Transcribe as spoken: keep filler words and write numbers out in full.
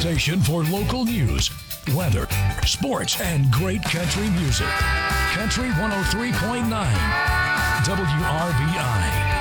station for local news, weather, sports, and great country music. Country one oh three point nine W R V I.